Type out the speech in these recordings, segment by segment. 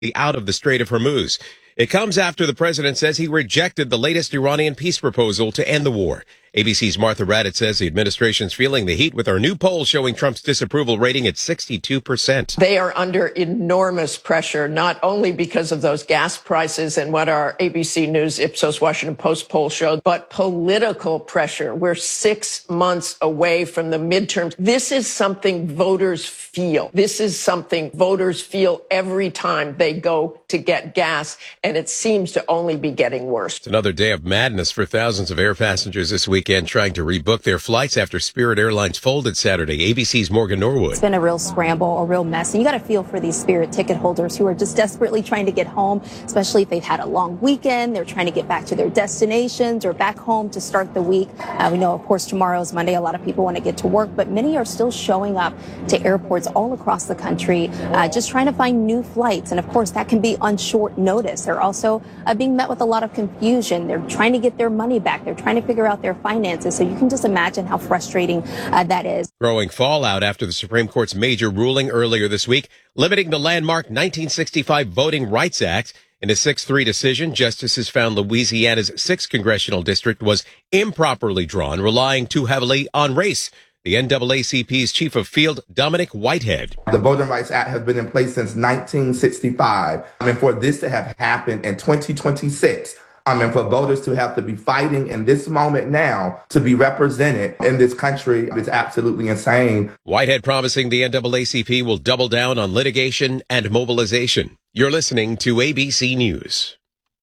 out of the Strait of Hormuz. It comes after the president says he rejected the latest Iranian peace proposal to end the war. ABC's Martha Raddatz says the administration's feeling the heat with our new poll showing Trump's disapproval rating at 62%. They are under enormous pressure, not only because of those gas prices and what our ABC News Ipsos Washington Post poll showed, but political pressure. We're 6 months away from the midterms. This is something voters feel. This is something voters feel every time they go to get gas, and it seems to only be getting worse. It's another day of madness for thousands of air passengers this weekend trying to rebook their flights after Spirit Airlines folded Saturday. ABC's Morgan Norwood. It's been a real scramble, a real mess. And you got to feel for these Spirit ticket holders who are just desperately trying to get home, especially if they've had a long weekend. They're trying to get back to their destinations or back home to start the week. We know, of course, tomorrow is Monday. A lot of people want to get to work, but many are still showing up to airports all across the country, just trying to find new flights. And of course, that can be on short notice. They're also being met with a lot of confusion. They're trying to get their money back. They're trying to figure out their finances. So you can just imagine how frustrating that is. Growing fallout after the Supreme Court's major ruling earlier this week, limiting the landmark 1965 Voting Rights Act. In a 6-3 decision, justices found Louisiana's 6th congressional district was improperly drawn, relying too heavily on race. The NAACP's chief of field, Dominic Whitehead. The Voting Rights Act has been in place since 1965. And for this to have happened in 2026, and for voters to have to be fighting in this moment now to be represented in this country is absolutely insane. Whitehead promising the NAACP will double down on litigation and mobilization. You're listening to ABC News.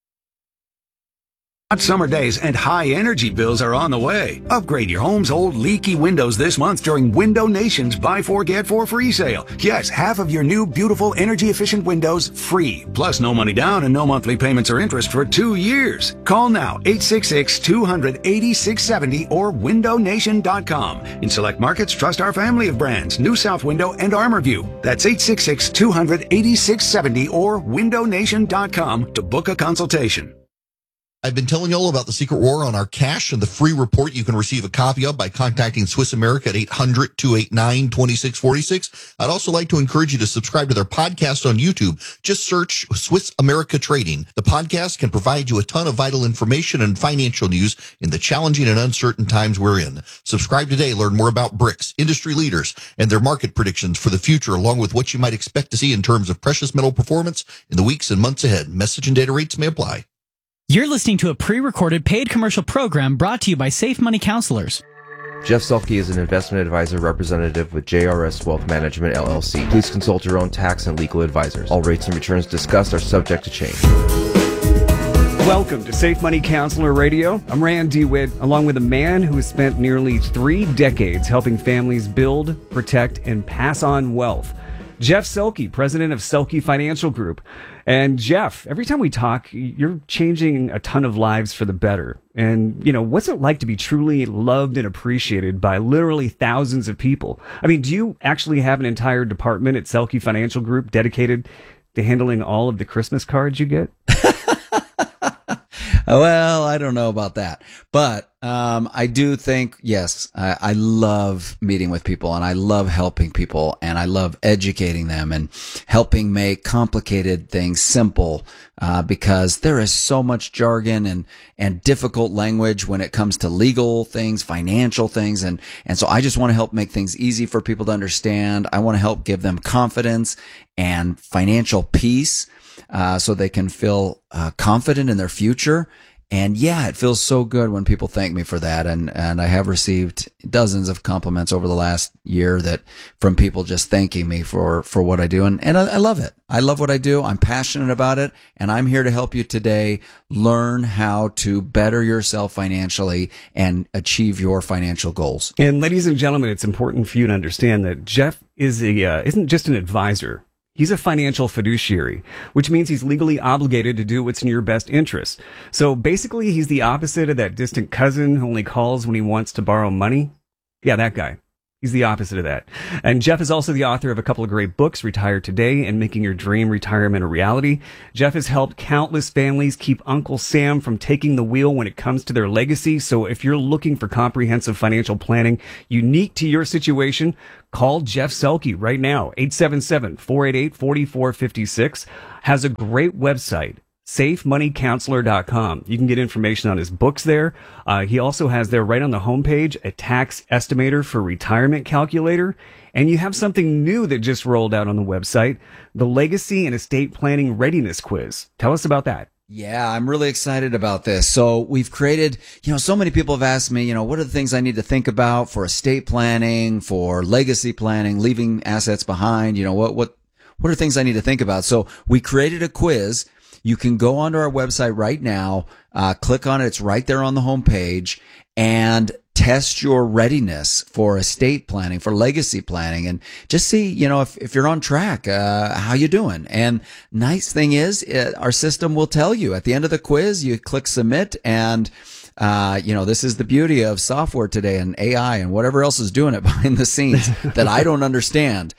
Hot summer days and high energy bills are on the way. Upgrade your home's old leaky windows this month during Window Nation's Buy 4 Get 4 free sale. Yes, half of your new beautiful energy efficient windows free. Plus no money down and no monthly payments or interest for 2 years. Call now 866-200-8670 or windownation.com. In select markets, trust our family of brands, New South Window and ArmorView. That's 866-200-8670 or windownation.com to book a consultation. I've been telling you all about the Secret War on our cash and the free report you can receive a copy of by contacting Swiss America at 800-289-2646. I'd also like to encourage you to subscribe to their podcast on YouTube. Just search Swiss America Trading. The podcast can provide you a ton of vital information and financial news in the challenging and uncertain times we're in. Subscribe today. Learn more about BRICS, industry leaders, and their market predictions for the future, along with what you might expect to see in terms of precious metal performance in the weeks and months ahead. Message and data rates may apply. You're listening to a pre-recorded paid commercial program brought to you by Safe Money Counselors. Jeff Selke is an investment advisor representative with JRS Wealth Management, LLC. Please consult your own tax and legal advisors. All rates and returns discussed are subject to change. Welcome to Safe Money Counselor Radio. I'm Rand DeWitt, along with a man who has spent nearly 3 decades helping families build, protect, and pass on wealth. Jeff Selke, president of Selke Financial Group. And Jeff, every time we talk, you're changing a ton of lives for the better. And, you know, what's it like to be truly loved and appreciated by literally thousands of people? I mean, do you actually have an entire department at Selke Financial Group dedicated to handling all of the Christmas cards you get? Well, I don't know about that, but I do think, yes, I love meeting with people and I love helping people and I love educating them and helping make complicated things simple, because there is so much jargon and difficult language when it comes to legal things, financial things. And so I just want to help make things easy for people to understand. I want to help give them confidence and financial peace, so they can feel confident in their future. And yeah, it feels so good when people thank me for that. And I have received dozens of compliments over the last year that from people just thanking me for what I do. And I love it. I love what I do. I'm passionate about it. And I'm here to help you today learn how to better yourself financially and achieve your financial goals. And ladies and gentlemen, it's important for you to understand that Jeff isn't just an advisor. He's a financial fiduciary, which means he's legally obligated to do what's in your best interest. So basically, he's the opposite of that distant cousin who only calls when he wants to borrow money. Yeah, that guy. He's the opposite of that. And Jeff is also the author of a couple of great books, Retire Today and Making Your Dream Retirement a Reality. Jeff has helped countless families keep Uncle Sam from taking the wheel when it comes to their legacy. So if you're looking for comprehensive financial planning unique to your situation, call Jeff Selke right now. 877-488-4456. Has a great website, SafeMoneyCounselor.com. You can get information on his books there. He also has there right on the homepage a tax estimator for retirement calculator. And you have something new that just rolled out on the website, the Legacy and Estate Planning Readiness Quiz. Tell us about that. Yeah, I'm really excited about this. So we've created, so many people have asked me, what are the things I need to think about for estate planning, for legacy planning, leaving assets behind? What are things I need to think about? So we created a quiz. You can go onto our website right now, click on it. It's right there on the homepage, and test your readiness for estate planning, for legacy planning, and just see, if you're on track, how you doing. And nice thing is, our system will tell you at the end of the quiz. You click submit, and this is the beauty of software today and AI and whatever else is doing it behind the scenes that I don't understand.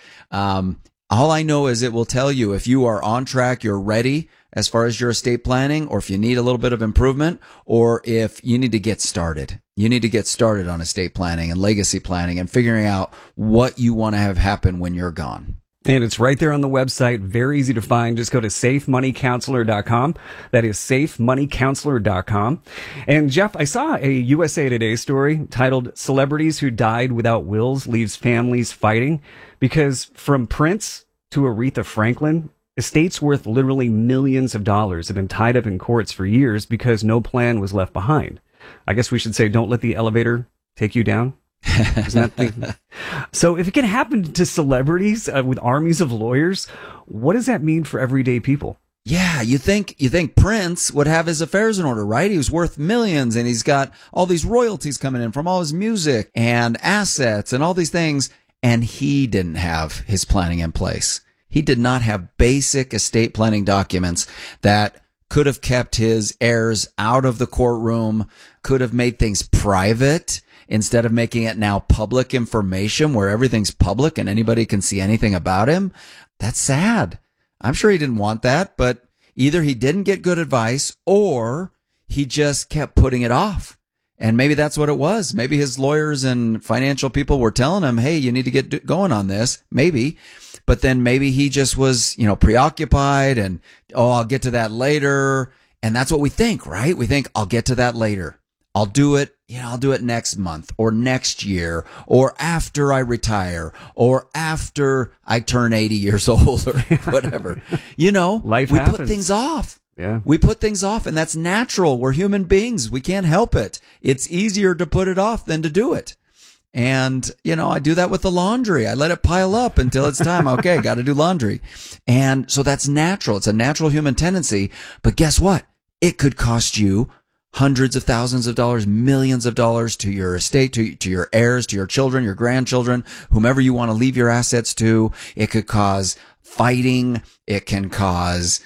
All I know is it will tell you if you are on track, you're ready as far as your estate planning, or if you need a little bit of improvement, or if you need to get started. You need to get started on estate planning and legacy planning and figuring out what you want to have happen when you're gone. And it's right there on the website. Very easy to find. Just go to SafeMoneyCounselor.com. That is SafeMoneyCounselor.com. And Jeff, I saw a USA Today story titled "Celebrities Who Died Without Wills Leaves Families Fighting," because from Prince to Aretha Franklin, estates worth literally millions of dollars have been tied up in courts for years because no plan was left behind. I guess we should say, don't let the elevator take you down. Isn't that so if it can happen to celebrities with armies of lawyers, what does that mean for everyday people? Yeah, you think Prince would have his affairs in order, right? He was worth millions, and he's got all these royalties coming in from all his music and assets and all these things, and he didn't have his planning in place. He did not have basic estate planning documents that could have kept his heirs out of the courtroom, could have made things private instead of making it now public information where everything's public and anybody can see anything about him. That's sad. I'm sure he didn't want that, but either he didn't get good advice or he just kept putting it off. And maybe that's what it was. Maybe his lawyers and financial people were telling him, hey, you need to get going on this. Maybe. But then maybe he just was, preoccupied and, I'll get to that later. And that's what we think, right? We think, I'll get to that later. I'll do it. I'll do it next month or next year or after I retire or after I turn 80 years old or whatever. Life we happens. Put things off. Yeah. We put things off, and that's natural. We're human beings. We can't help it. It's easier to put it off than to do it. And, I do that with the laundry. I let it pile up until it's time. Okay, got to do laundry. And so that's natural. It's a natural human tendency. But guess what? It could cost you hundreds of thousands of dollars, millions of dollars to your estate, to your heirs, to your children, your grandchildren, whomever you want to leave your assets to. It could cause fighting. It can cause,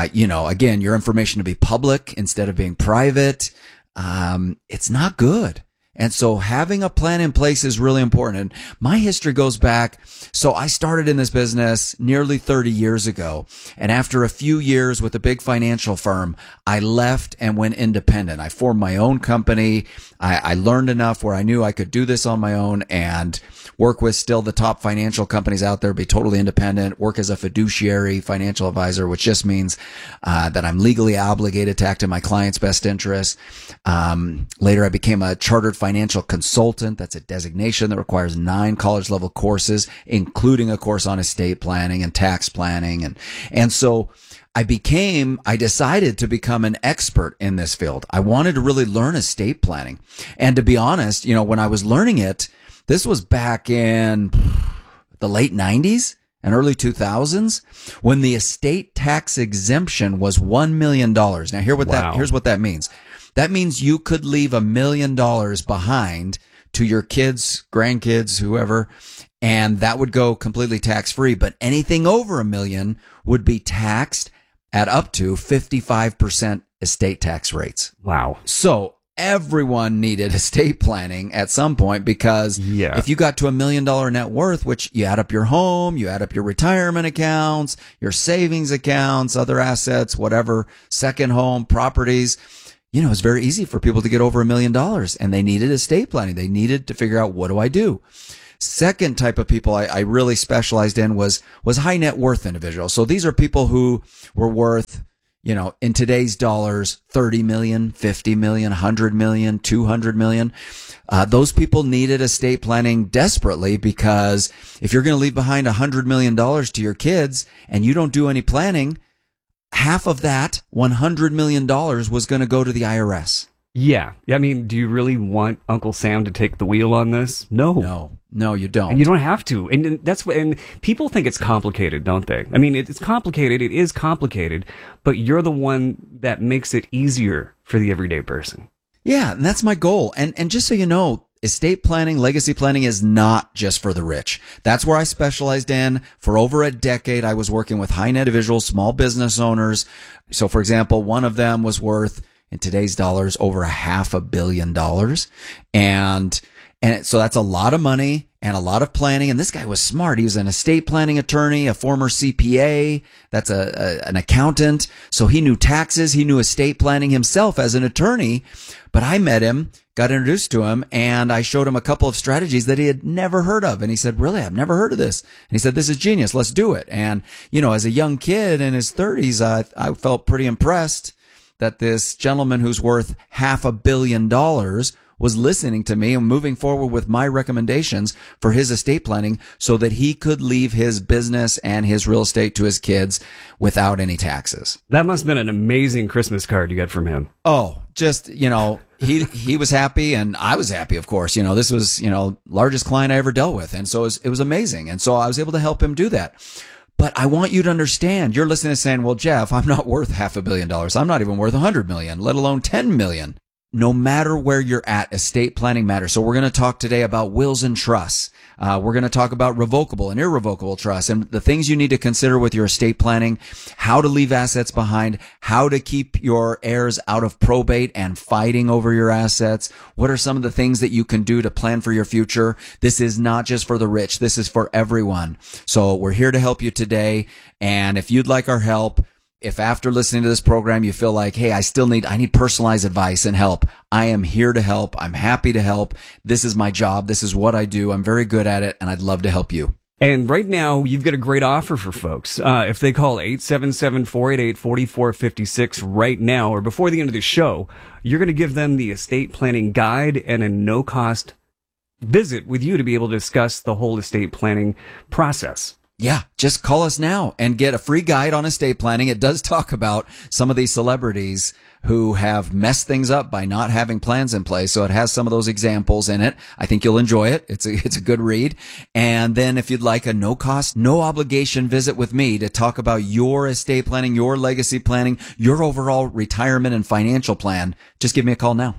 again, your information to be public instead of being private. It's not good. And so having a plan in place is really important. And my history goes back. So I started in this business nearly 30 years ago. And after a few years with a big financial firm, I left and went independent. I formed my own company. I learned enough where I knew I could do this on my own and work with still the top financial companies out there, be totally independent, work as a fiduciary financial advisor, which just means that I'm legally obligated to act in my client's best interest. Later, I became a chartered financial consultant. That's a designation that requires 9 college level courses, including a course on estate planning and tax planning. And so I decided to become an expert in this field. I wanted to really learn estate planning. And to be honest, when I was learning it, this was back in the late 90s and early 2000s when the estate tax exemption was $1 million. Now, here's what that means. That means you could leave $1 million behind to your kids, grandkids, whoever, and that would go completely tax-free. But anything over $1 million would be taxed at up to 55% estate tax rates. Wow. So everyone needed estate planning at some point because if you got to $1 million net worth, which you add up your home, you add up your retirement accounts, your savings accounts, other assets, whatever, second home, properties, it's very easy for people to get over $1 million, and they needed estate planning. They needed to figure out, what do I do? Second type of people I really specialized in was high net worth individuals. So these are people who were worth, in today's dollars, 30 million, 50 million, 100 million, 200 million. Those people needed estate planning desperately because if you're going to leave behind $100 million to your kids and you don't do any planning, half of that $100 million was going to go to the IRS. Yeah. I mean, do you really want Uncle Sam to take the wheel on this? No, you don't. And you don't have to. And and people think it's complicated, don't they? I mean, it's complicated. It is complicated, but you're the one that makes it easier for the everyday person. Yeah. And that's my goal. And just so you know, estate planning, legacy planning is not just for the rich. That's where I specialized in. For over a decade, I was working with high net individuals, small business owners. So for example, one of them was worth, in today's dollars, over $500 million. And so that's a lot of money and a lot of planning. And this guy was smart. He was an estate planning attorney, a former CPA. That's an accountant. So he knew taxes. He knew estate planning himself as an attorney. But I met him, got introduced to him, and I showed him a couple of strategies that he had never heard of. And he said, really, I've never heard of this. And he said, this is genius. Let's do it. And, as a young kid in his 30s, I felt pretty impressed that this gentleman who's worth $500 million was listening to me and moving forward with my recommendations for his estate planning so that he could leave his business and his real estate to his kids without any taxes. That must have been an amazing Christmas card you got from him. Oh, just, he was happy and I was happy, of course. This was, largest client I ever dealt with. And so it was amazing. And so I was able to help him do that. But I want you to understand, you're listening to saying, well, Jeff, I'm not worth $500 million. I'm not even worth $100 million, let alone $10 million. No matter where you're at, estate planning matters. So we're going to talk today about wills and trusts. We're going to talk about revocable and irrevocable trusts and the things you need to consider with your estate planning, how to leave assets behind, how to keep your heirs out of probate and fighting over your assets. What are some of the things that you can do to plan for your future? This is not just for the rich. This is for everyone. So we're here to help you today. And if you'd like our help, if after listening to this program you feel like, hey, I need personalized advice and help, I am here to help. I'm happy to help. This is my job. This is what I do. I'm very good at it, and I'd love to help you. And right now, you've got a great offer for folks. If they call 877-488-4456 right now or before the end of the show, you're going to give them the estate planning guide and a no-cost visit with you to be able to discuss the whole estate planning process. Yeah, just call us now and get a free guide on estate planning. It does talk about some of these celebrities who have messed things up by not having plans in place. So it has some of those examples in it. I think you'll enjoy it. It's a good read. And then if you'd like a no cost, no obligation visit with me to talk about your estate planning, your legacy planning, your overall retirement and financial plan, just give me a call now.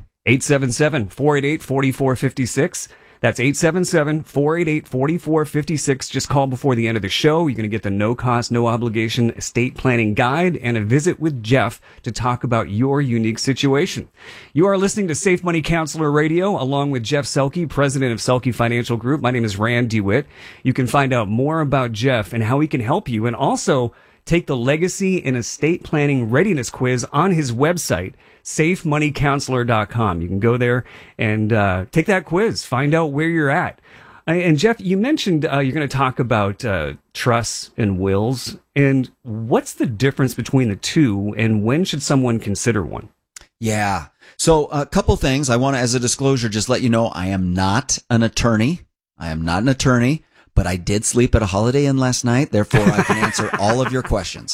877-488-4456. That's 877-488-4456. Just call before the end of the show. You're going to get the no cost, no obligation estate planning guide and a visit with Jeff to talk about your unique situation. You are listening to Safe Money Counselor Radio along with Jeff Selke, president of Selke Financial Group. My name is Rand DeWitt. You can find out more about Jeff and how he can help you and also take the legacy and estate planning readiness quiz on his website, safemoneycounselor.com. You can go there and take that quiz, find out where you're at. And Jeff, you mentioned you're going to talk about trusts and wills. And what's the difference between the two, and when should someone consider one? Yeah. So a couple things. I want to, as a disclosure, just let you know I am not an attorney. But I did sleep at a Holiday Inn last night. Therefore, I can answer all of your questions.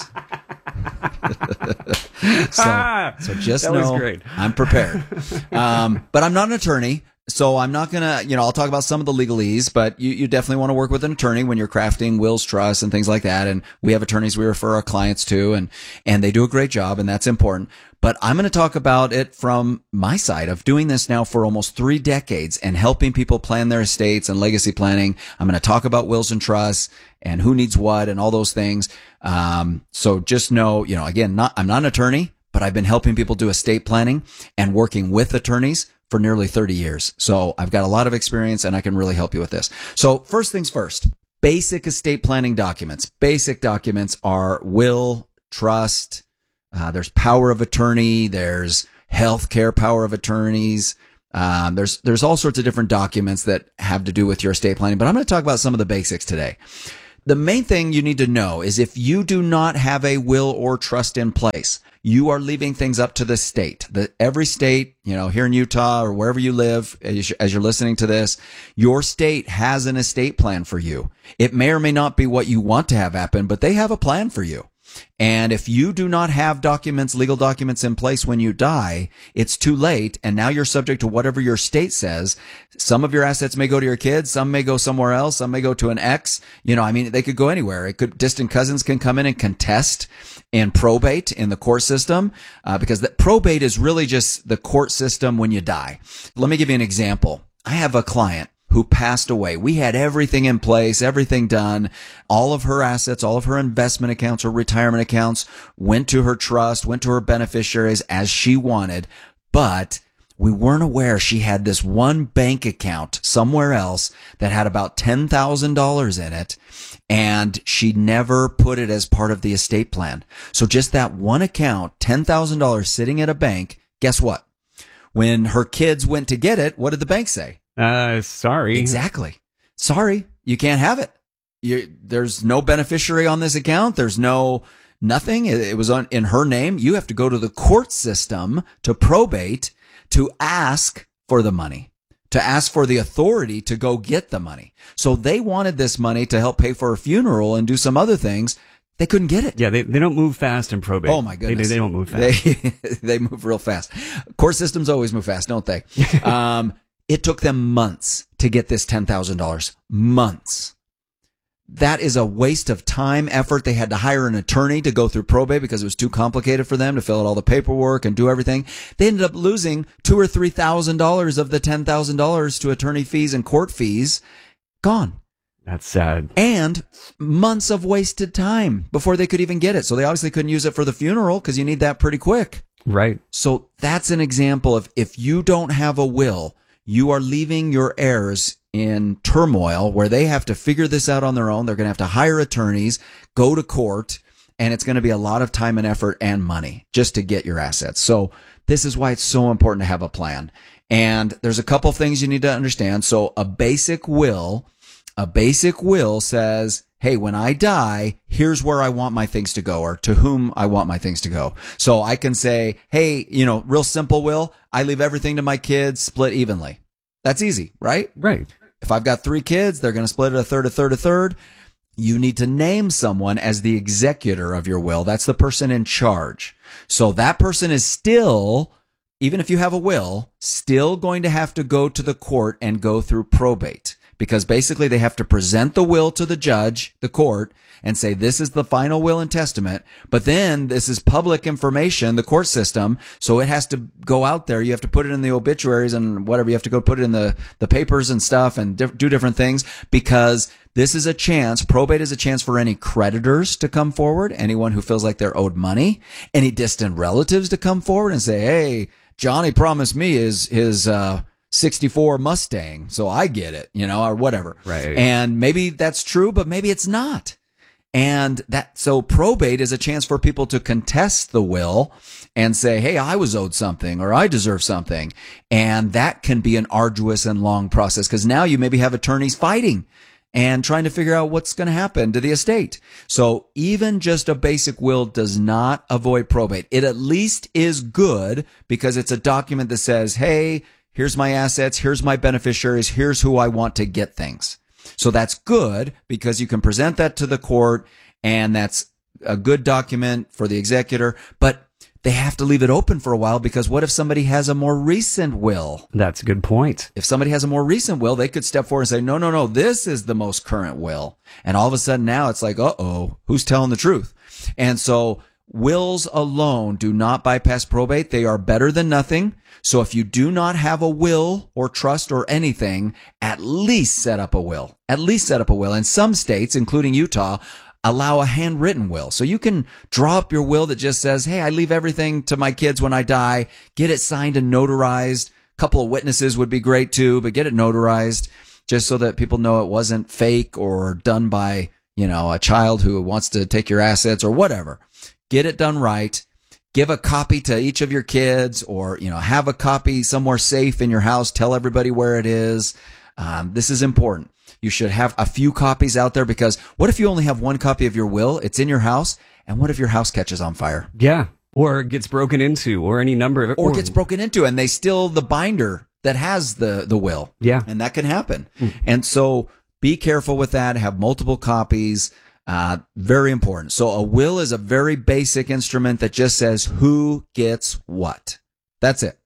so just know I'm prepared. But I'm not an attorney. So I'm not going to, I'll talk about some of the legalese, but you definitely want to work with an attorney when you're crafting wills, trusts, and things like that. And we have attorneys we refer our clients to, and they do a great job, and that's important. But I'm going to talk about it from my side of doing this now for almost 3 decades and helping people plan their estates and legacy planning. I'm going to talk about wills and trusts and who needs what and all those things. So just know, again, I'm not an attorney, but I've been helping people do estate planning and working with attorneys for nearly 30 years. So I've got a lot of experience and I can really help you with this. So first things first, basic estate planning documents. Basic documents are will, trust, there's power of attorney, there's healthcare power of attorneys. There's all sorts of different documents that have to do with your estate planning, but I'm going to talk about some of the basics today. The main thing you need to know is if you do not have a will or trust in place, you are leaving things up to the state. Every state, here in Utah or wherever you live, as you're listening to this, your state has an estate plan for you. It may or may not be what you want to have happen, but they have a plan for you. And if you do not have legal documents in place when you die, it's too late. And now you're subject to whatever your state says. Some of your assets may go to your kids. Some may go somewhere else. Some may go to an ex. They could go anywhere. Distant cousins can come in and contest and probate in the court system, because the probate is really just the court system when you die. Let me give you an example. I have a client who passed away. We had everything in place, everything done. All of her assets, all of her investment accounts, her retirement accounts went to her trust, went to her beneficiaries as she wanted. But we weren't aware she had this one bank account somewhere else that had about $10,000 in it. And she never put it as part of the estate plan. So just that one account, $10,000 sitting at a bank, guess what? When her kids went to get it, what did the bank say? Sorry. Exactly. Sorry, you can't have it. There's no beneficiary on this account. There's nothing. It was in her name. You have to go to the court system to probate to ask for the money, to ask for the authority to go get the money. So they wanted this money to help pay for her funeral and do some other things. They couldn't get it. Yeah, they don't move fast in probate. Oh my goodness. They don't move fast. They move real fast. Court systems always move fast, don't they? It took them months to get this $10,000. Months. That is a waste of time, effort. They had to hire an attorney to go through probate because it was too complicated for them to fill out all the paperwork and do everything. They ended up losing $2,000 or $3,000 of the $10,000 to attorney fees and court fees. Gone. That's sad. And months of wasted time before they could even get it. So they obviously couldn't use it for the funeral because you need that pretty quick. Right. So that's an example of if you don't have a will, you are leaving your heirs in turmoil where they have to figure this out on their own. They're going to have to hire attorneys, go to court, and it's going to be a lot of time and effort and money just to get your assets. So this is why it's so important to have a plan. And there's a couple things you need to understand. So a basic will says, hey, when I die, here's where I want my things to go, or to whom I want my things to go. So I can say, hey, real simple will, I leave everything to my kids, split evenly. That's easy, right? Right. If I've got 3 kids, they're going to split it a third, a third, a third. You need to name someone as the executor of your will. That's the person in charge. So that person is still, even if you have a will, still going to have to go to the court and go through probate. Because basically they have to present the will to the judge, the court, and say, this is the final will and testament. But then this is public information, the court system. So it has to go out there. You have to put it in the obituaries and whatever. You have to go put it in the papers and stuff and do different things, because this is a chance. Probate is a chance for any creditors to come forward. Anyone who feels like they're owed money, any distant relatives to come forward and say, hey, Johnny promised me his 64 Mustang, so I get it, or whatever. Right. And maybe that's true, but maybe it's not. And so probate is a chance for people to contest the will and say, hey, I was owed something, or I deserve something. And that can be an arduous and long process, because now you maybe have attorneys fighting and trying to figure out what's going to happen to the estate. So even just a basic will does not avoid probate. It at least is good because it's a document that says, hey, here's my assets, here's my beneficiaries, here's who I want to get things. So that's good because you can present that to the court, and that's a good document for the executor, but they have to leave it open for a while, because what if somebody has a more recent will? That's a good point. If somebody has a more recent will, they could step forward and say, no, this is the most current will. And all of a sudden now it's like, uh-oh, who's telling the truth? And so wills alone do not bypass probate. They are better than nothing. So if you do not have a will or trust or anything, at least set up a will. At least set up a will. In some states, including Utah, allow a handwritten will. So you can draw up your will that just says, hey, I leave everything to my kids when I die. Get it signed and notarized. A couple of witnesses would be great too, but get it notarized just so that people know it wasn't fake or done by, a child who wants to take your assets or whatever. Get it done right. Give a copy to each of your kids, or, have a copy somewhere safe in your house. Tell everybody where it is. This is important. You should have a few copies out there, because what if you only have one copy of your will? It's in your house. And what if your house catches on fire? Yeah. Or gets broken into, or any number of it. Or gets broken into, and they steal the binder that has the will. Yeah. And that can happen. And so be careful with that. Have multiple copies. Very important. So a will is a very basic instrument that just says who gets what. That's it.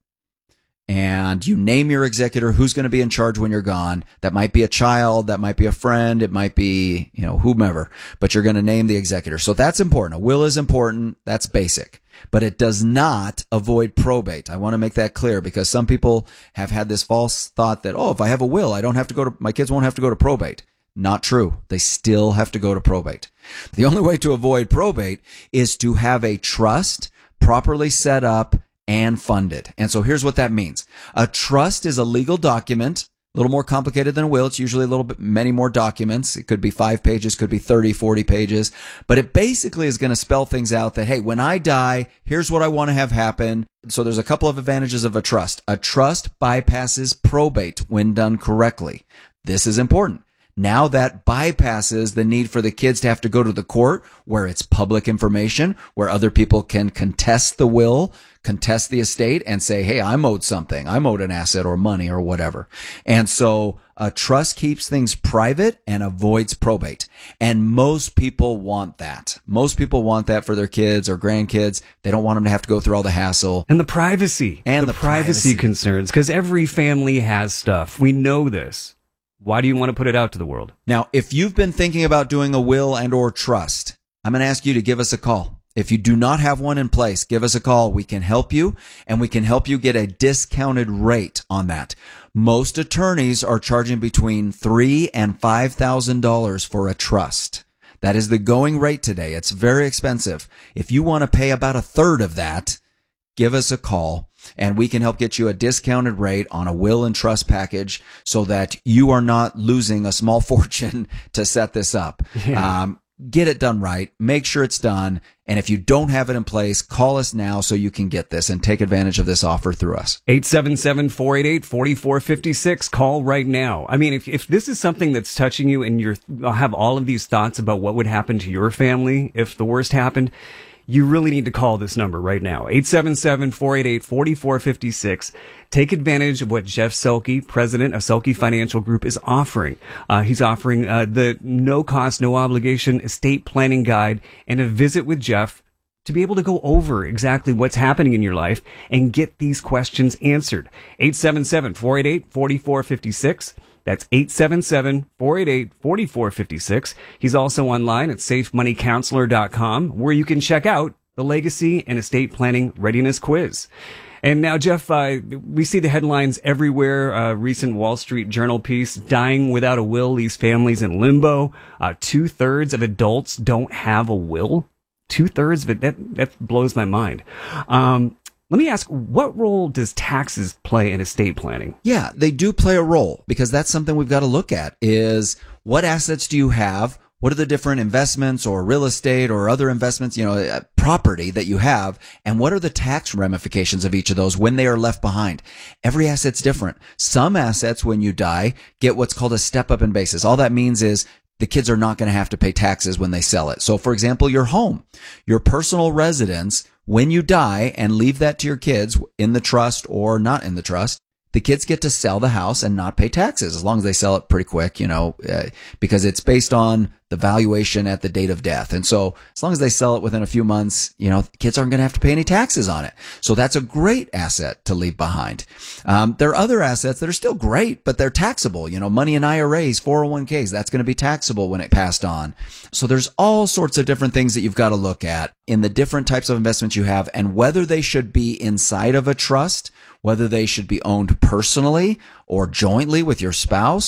And you name your executor, who's going to be in charge when you're gone. That might be a child, that might be a friend, it might be, whomever, but you're going to name the executor. So that's important. A will is important. That's basic, but it does not avoid probate. I want to make that clear, because some people have had this false thought that, if I have a will, my kids won't have to go to probate. Not true. They still have to go to probate. The only way to avoid probate is to have a trust properly set up and funded. And so here's what that means. A trust is a legal document, a little more complicated than a will. It's usually many more documents. It could be 5 pages, could be 30, 40 pages, but it basically is going to spell things out that, hey, when I die, here's what I want to have happen. So there's a couple of advantages of a trust. A trust bypasses probate when done correctly. This is important. Now that bypasses the need for the kids to have to go to the court where it's public information, where other people can contest the will, contest the estate, and say, hey, I'm owed something. I'm owed an asset or money or whatever. And so a trust keeps things private and avoids probate. And most people want that. Most people want that for their kids or grandkids. They don't want them to have to go through all the hassle. And the privacy. And the privacy concerns, because every family has stuff. We know this. Why do you want to put it out to the world? Now, if you've been thinking about doing a will and or trust, I'm going to ask you to give us a call. If you do not have one in place, give us a call. We can help you, and we can help you get a discounted rate on that. Most attorneys are charging between $3,000 and $5,000 for a trust. That is the going rate today. It's very expensive. If you want to pay about a third of that, give us a call, and we can help get you a discounted rate on a will and trust package so that you are not losing a small fortune to set this up. Yeah. Get it done right. Make sure it's done. And if you don't have it in place, call us now so you can get this and take advantage of this offer through us. 877-488-4456. Call right now. I mean, if this is something that's touching you and you have all of these thoughts about what would happen to your family if the worst happened, you really need to call this number right now. 877-488-4456. Take advantage of what Jeff Selke, president of Selke Financial Group, is offering. He's offering the no cost, no obligation estate planning guide and a visit with Jeff to be able to go over exactly what's happening in your life and get these questions answered. 877-488-4456. That's 877-488-4456. He's also online at safemoneycounselor.com, where you can check out the Legacy and Estate Planning Readiness Quiz. And now, Jeff, we see the headlines everywhere. Recent Wall Street Journal piece, dying without a will leaves families in limbo. 2/3 of adults don't have a will. 2/3 of it, that blows my mind. Let me ask, what role does taxes play in estate planning? Yeah, they do play a role, because that's something we've got to look at is what assets do you have? What are the different investments or real estate or other investments, property that you have? And what are the tax ramifications of each of those when they are left behind? Every asset's different. Some assets, when you die, get what's called a step up in basis. All that means is the kids are not going to have to pay taxes when they sell it. So, for example, your home, your personal residence, when you die and leave that to your kids in the trust or not in the trust, the kids get to sell the house and not pay taxes as long as they sell it pretty quick, because it's based on the valuation at the date of death. And so as long as they sell it within a few months, kids aren't going to have to pay any taxes on it. So that's a great asset to leave behind. There are other assets that are still great, but they're taxable, money in IRAs, 401ks, that's going to be taxable when it passed on. So there's all sorts of different things that you've got to look at in the different types of investments you have and whether they should be inside of a trust, whether they should be owned personally or jointly with your spouse.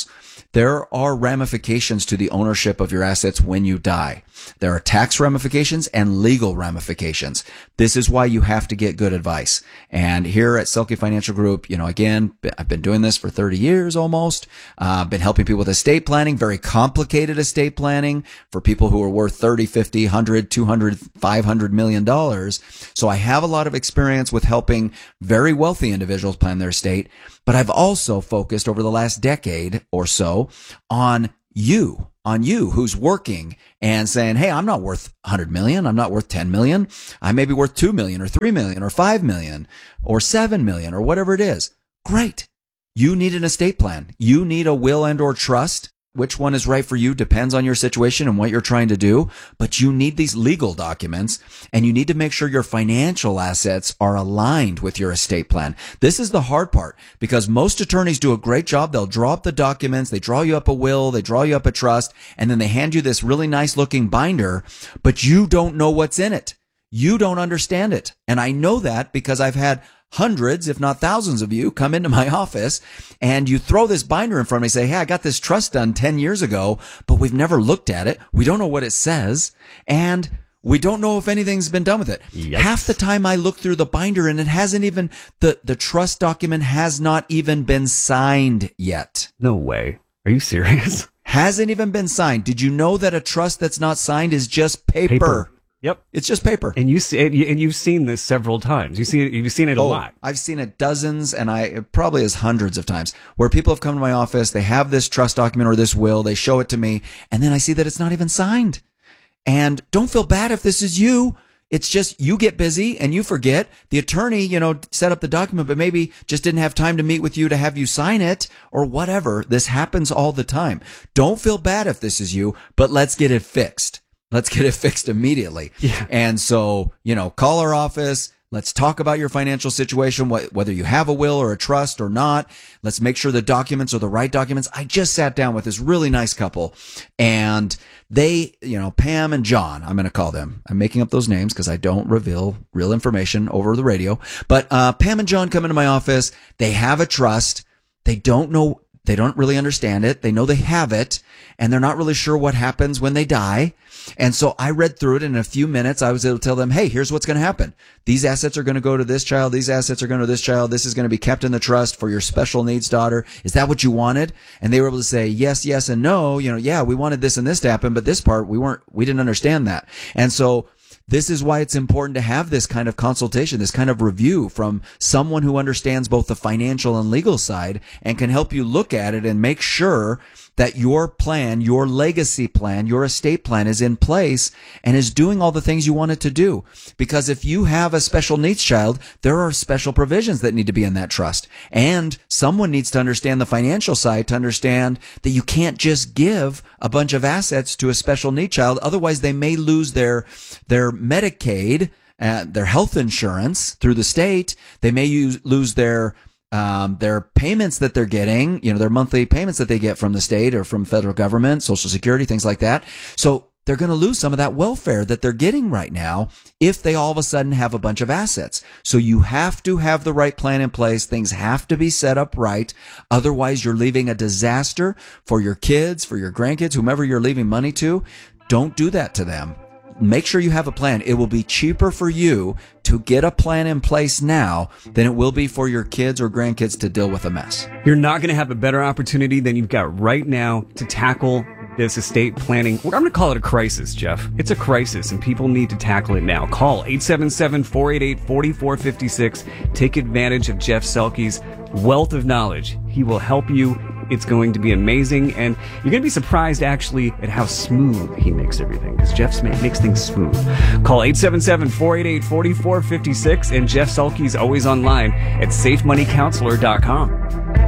there are ramifications to the ownership of your assets when you die. There are tax ramifications and legal ramifications. This is why you have to get good advice. And here at Selke Financial Group, again, I've been doing this for 30 years almost. Been helping people with estate planning, very complicated estate planning for people who are worth 30, 50, 100, 200, 500 million dollars. So I have a lot of experience with helping very wealthy individuals plan their estate, but I've also focused over the last decade or so on you who's working and saying, hey, I'm not worth 100 million. I'm not worth 10 million. I may be worth 2 million or 3 million or 5 million or 7 million or whatever it is. Great. You need an estate plan. You need a will and or trust. Which one is right for you depends on your situation and what you're trying to do. But you need these legal documents, and you need to make sure your financial assets are aligned with your estate plan. This is the hard part, because most attorneys do a great job. They'll draw up the documents, they draw you up a will, they draw you up a trust, and then they hand you this really nice looking binder, but you don't know what's in it. You don't understand it. And I know that because I've had hundreds, if not thousands of you come into my office and you throw this binder in front of me and say, hey, I got this trust done 10 years ago, but we've never looked at it. We don't know what it says. And we don't know if anything's been done with it. Yikes. Half the time I look through the binder and it hasn't even, the trust document has not even been signed yet. No way. Are you serious? Hasn't even been signed. Did you know that a trust that's not signed is just paper? Yep, it's just paper. And you've seen this several times. You've seen it a lot. I've seen it dozens, and probably as hundreds of times, where people have come to my office. They have this trust document or this will. They show it to me, and then I see that it's not even signed. And don't feel bad if this is you. It's just you get busy and you forget. The attorney, set up the document, but maybe just didn't have time to meet with you to have you sign it or whatever. This happens all the time. Don't feel bad if this is you, but let's get it fixed. Let's get it fixed immediately. Yeah. And so, call our office. Let's talk about your financial situation, whether you have a will or a trust or not. Let's make sure the documents are the right documents. I just sat down with this really nice couple, and they, Pam and John, I'm going to call them. I'm making up those names because I don't reveal real information over the radio. But Pam and John come into my office. They have a trust. They don't really understand it. They know they have it, and they're not really sure what happens when they die. And so I read through it, and in a few minutes I was able to tell them, hey, here's what's going to happen. These assets are going to go to this child. These assets are going to this child. This is going to be kept in the trust for your special needs daughter. Is that what you wanted? And they were able to say yes, yes, and no. Yeah, we wanted this and this to happen, but this part we didn't understand that. And so this is why it's important to have this kind of consultation, this kind of review from someone who understands both the financial and legal side and can help you look at it and make sure that your plan, your legacy plan, your estate plan is in place and is doing all the things you want it to do. Because if you have a special needs child, there are special provisions that need to be in that trust. And someone needs to understand the financial side to understand that you can't just give a bunch of assets to a special need child. Otherwise, they may lose their Medicaid, their health insurance through the state. They may lose their payments that they're getting, their monthly payments that they get from the state or from federal government, Social Security, things like that. So they're going to lose some of that welfare that they're getting right now if they all of a sudden have a bunch of assets. So you have to have the right plan in place. Things have to be set up right. Otherwise, you're leaving a disaster for your kids, for your grandkids, whomever you're leaving money to. Don't do that to them. Make sure you have a plan. It will be cheaper for you to get a plan in place now than it will be for your kids or grandkids to deal with a mess. You're not going to have a better opportunity than you've got right now to tackle this estate planning. I'm going to call it a crisis, Jeff. It's a crisis, and people need to tackle it now. Call 877-488-4456. Take advantage of Jeff Selke's wealth of knowledge. He will help you. It's going to be amazing, and you're going to be surprised, actually, at how smooth he makes everything, because Jeff makes things smooth. Call 877-488-4456, and Jeff Selke's always online at safemoneycounselor.com.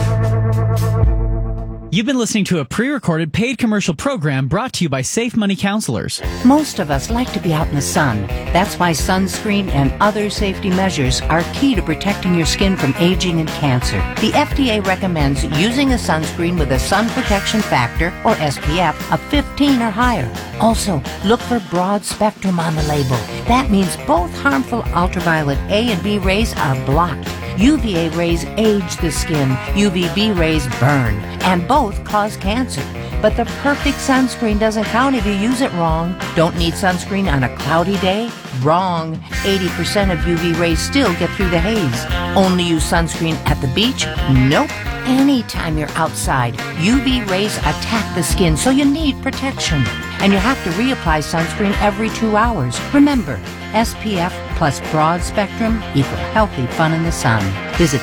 You've been listening to a pre-recorded paid commercial program brought to you by Safe Money Counselors. Most of us like to be out in the sun. That's why sunscreen and other safety measures are key to protecting your skin from aging and cancer. The FDA recommends using a sunscreen with a sun protection factor, or SPF, of 15 or higher. Also, look for broad spectrum on the label. That means both harmful ultraviolet A and B rays are blocked. UVA rays age the skin, UVB rays burn, and both cause cancer. But the perfect sunscreen doesn't count if you use it wrong. Don't need sunscreen on a cloudy day? Wrong. 80% of UV rays still get through the haze. Only use sunscreen at the beach? Nope. Anytime you're outside, UV rays attack the skin, so you need protection. And you have to reapply sunscreen every 2 hours. Remember, SPF plus broad spectrum equal healthy fun in the sun. Visit